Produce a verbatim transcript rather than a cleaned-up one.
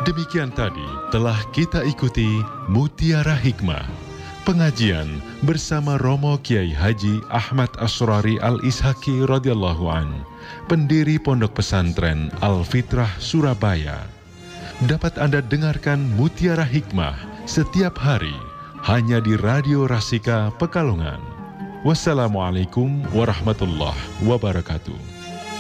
Demikian tadi telah kita ikuti Mutiara Hikmah, pengajian bersama Romo Kiai Haji Ahmad Asrari Al-Ishaki radhiyallahu an, pendiri Pondok Pesantren Al-Fitrah Surabaya. Dapat Anda dengarkan Mutiara Hikmah setiap hari hanya di Radio Rasika Pekalongan. Wassalamualaikum warahmatullahi wabarakatuh.